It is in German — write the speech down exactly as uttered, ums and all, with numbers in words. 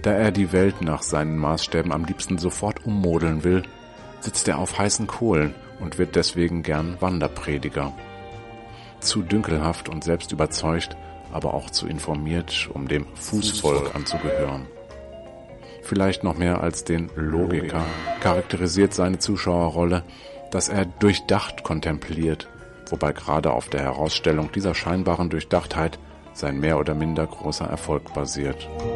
Da er die Welt nach seinen Maßstäben am liebsten sofort ummodeln will, sitzt er auf heißen Kohlen und wird deswegen gern Wanderprediger. Zu dünkelhaft und selbstüberzeugt, aber auch zu informiert, um dem Fußvolk anzugehören. Vielleicht noch mehr als den Logiker charakterisiert seine Zuschauerrolle, dass er durchdacht kontempliert, wobei gerade auf der Herausstellung dieser scheinbaren Durchdachtheit sein mehr oder minder großer Erfolg basiert.